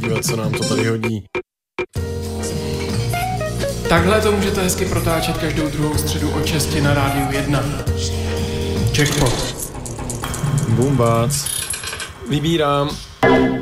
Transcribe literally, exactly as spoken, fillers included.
Dívat, co nám to tady hodí. Takhle to můžete hezky protáčet každou druhou středu od šesti na Rádiu jedna. Jackpot. Bumbac. Vybírám.